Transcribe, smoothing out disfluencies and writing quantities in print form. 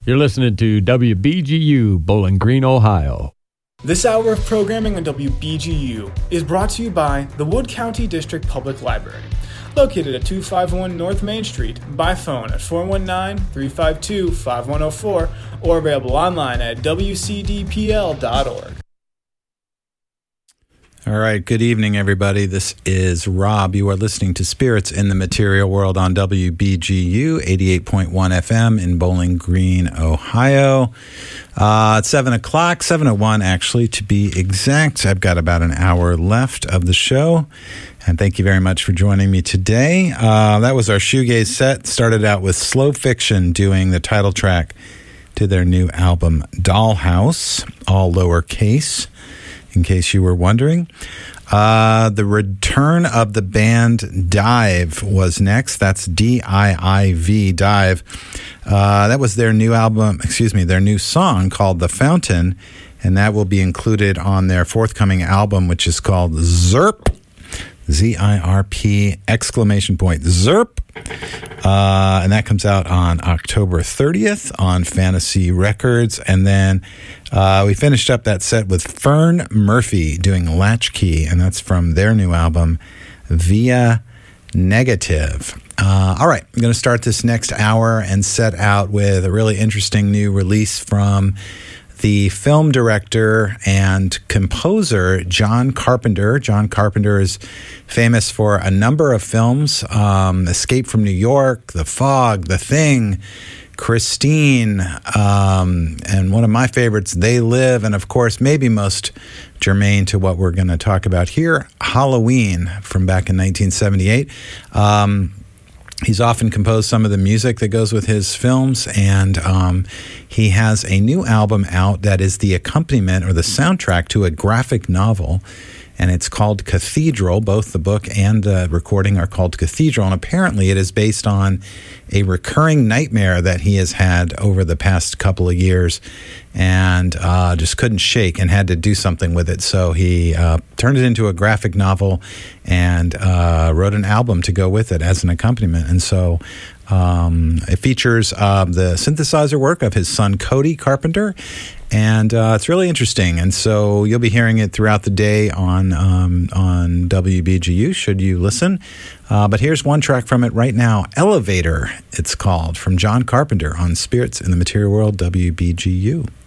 You're listening to WBGU, Bowling Green, Ohio. This hour of programming on WBGU is brought to you by the Wood County District Public Library, located at 251 North Main Street, by phone at 419-352-5104, or available online at wcdpl.org. All right, good evening, everybody. This is Rob. You are listening to Spirits in the Material World on WBGU 88.1 FM in Bowling Green, Ohio. It's 7 o'clock, 7:01 actually, to be exact. I've got about an hour left of the show, and thank you very much for joining me today. That was our shoegaze set. Started out with Slow Fiction doing the title track to their new album, Dollhouse, all lowercase, in case you were wondering. The return of the band Dive was next. That's D-I-I-V, Dive. That was their new album, their new song called The Fountain, and that will be included on their forthcoming album, which is called Zirp, Z-I-R-P, Zirp. And that comes out on October 30th on Fantasy Records. And then we finished up that set with Fern Murphy doing Latchkey, and that's from their new album, Via Negative. All right, I'm going to start this next hour and set out with a really interesting new release from the film director and composer John Carpenter. John Carpenter is famous for a number of films, Escape from New York, The Fog, The Thing, Christine, and one of my favorites, They Live, and of course, maybe most germane to what we're going to talk about here, Halloween from back in 1978. He's often composed some of the music that goes with his films, and he has a new album out that is the accompaniment or the soundtrack to a graphic novel, and it's called Cathedral. Both the book and the recording are called Cathedral, and apparently it is based on a recurring nightmare that he has had over the past couple of years and just couldn't shake and had to do something with it. So he turned it into a graphic novel and wrote an album to go with it as an accompaniment. And so it features the synthesizer work of his son, Cody Carpenter, and it's really interesting. And so you'll be hearing it throughout the day on WBGU, should you listen. But here's one track from it right now, Elevator, it's called, from John Carpenter on Spirits in the Material World, WBGU.